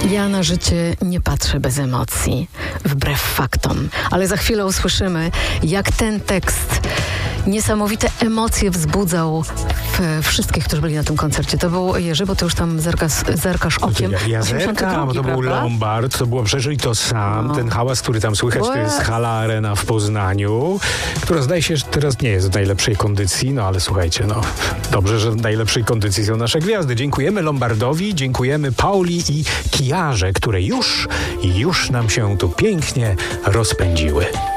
Ja na życie nie patrzę bez emocji, wbrew faktom, ale za chwilę usłyszymy, jak ten tekst niesamowite emocje wzbudzał wszystkich, którzy byli na tym koncercie. To był Jerzy, bo ty już tam zerkasz okiem. Ja zerkam, to był Lombard, to było przeżyj to sam. Ten hałas, który tam słychać, to jest Hala Arena w Poznaniu, która zdaje się, że teraz nie jest w najlepszej kondycji, no ale słuchajcie, no dobrze, że w najlepszej kondycji są nasze gwiazdy. Dziękujemy Lombardowi, dziękujemy Pauli i Kijarze, które już nam się tu pięknie rozpędziły.